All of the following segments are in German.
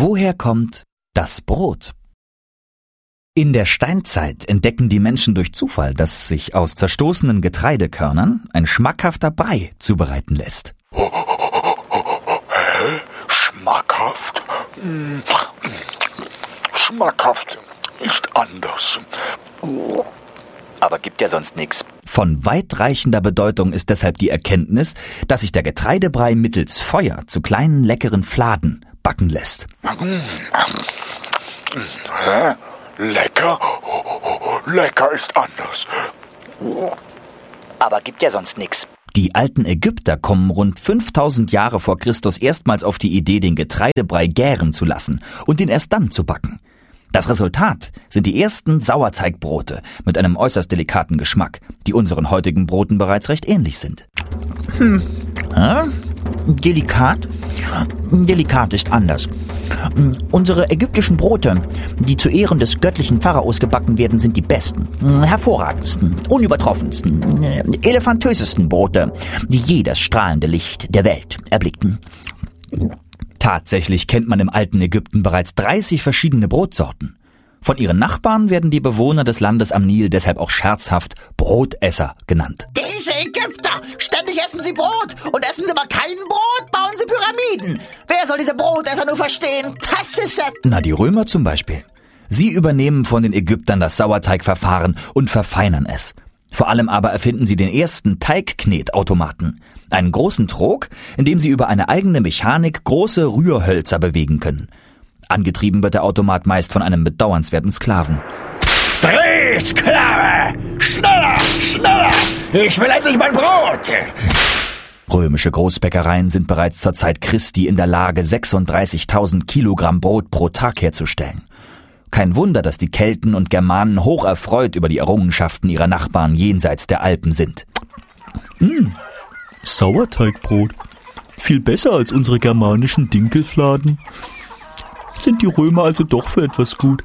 Woher kommt das Brot? In der Steinzeit entdecken die Menschen durch Zufall, dass sich aus zerstoßenen Getreidekörnern ein schmackhafter Brei zubereiten lässt. Schmackhaft? Schmackhaft ist anders. Aber gibt ja sonst nichts. Von weitreichender Bedeutung ist deshalb die Erkenntnis, dass sich der Getreidebrei mittels Feuer zu kleinen leckeren Fladen backen lässt. Lecker? Lecker ist anders. Aber gibt ja sonst nichts. Die alten Ägypter kommen rund 5000 Jahre vor Christus erstmals auf die Idee, den Getreidebrei gären zu lassen und ihn erst dann zu backen. Das Resultat sind die ersten Sauerzeigbrote mit einem äußerst delikaten Geschmack, die unseren heutigen Broten bereits recht ähnlich sind. Delikat? Delikat ist anders. Unsere ägyptischen Brote, die zu Ehren des göttlichen Pharaos gebacken werden, sind die besten, hervorragendsten, unübertroffensten, elefantösesten Brote, die je das strahlende Licht der Welt erblickten. Tatsächlich kennt man im alten Ägypten bereits 30 verschiedene Brotsorten. Von ihren Nachbarn werden die Bewohner des Landes am Nil deshalb auch scherzhaft Brotesser genannt. Diese Ägypter! Ständig essen sie Brot! Und essen sie mal kein Brot, bauen sie Pyramiden! Wer soll diese Brotesser nur verstehen? Das ist es! Na, die Römer zum Beispiel. Sie übernehmen von den Ägyptern das Sauerteigverfahren und verfeinern es. Vor allem aber erfinden sie den ersten Teigknetautomaten. Einen großen Trog, in dem sie über eine eigene Mechanik große Rührhölzer bewegen können. Angetrieben wird der Automat meist von einem bedauernswerten Sklaven. Dreh, Sklave! Schneller, schneller! Ich will endlich mein Brot! Römische Großbäckereien sind bereits zur Zeit Christi in der Lage, 36.000 Kilogramm Brot pro Tag herzustellen. Kein Wunder, dass die Kelten und Germanen hocherfreut über die Errungenschaften ihrer Nachbarn jenseits der Alpen sind. Sauerteigbrot. Viel besser als unsere germanischen Dinkelfladen. Sind die Römer also doch für etwas gut?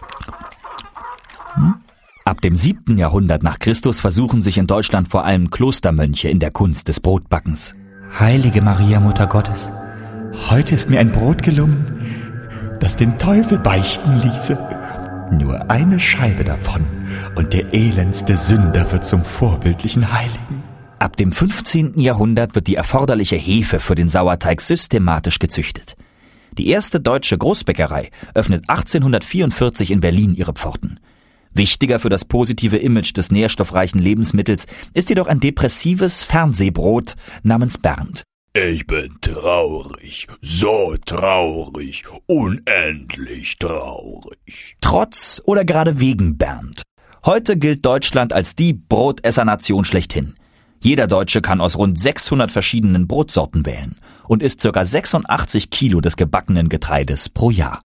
Ab dem 7. Jahrhundert nach Christus versuchen sich in Deutschland vor allem Klostermönche in der Kunst des Brotbackens. Heilige Maria, Mutter Gottes, heute ist mir ein Brot gelungen, das den Teufel beichten ließe. Nur eine Scheibe davon und der elendste Sünder wird zum vorbildlichen Heiligen. Ab dem 15. Jahrhundert wird die erforderliche Hefe für den Sauerteig systematisch gezüchtet. Die erste deutsche Großbäckerei öffnet 1844 in Berlin ihre Pforten. Wichtiger für das positive Image des nährstoffreichen Lebensmittels ist jedoch ein depressives Fernsehbrot namens Bernd. Ich bin traurig, so traurig, unendlich traurig. Trotz oder gerade wegen Bernd. Heute gilt Deutschland als die Brotessernation schlechthin. Jeder Deutsche kann aus rund 600 verschiedenen Brotsorten wählen und isst ca. 86 Kilo des gebackenen Getreides pro Jahr.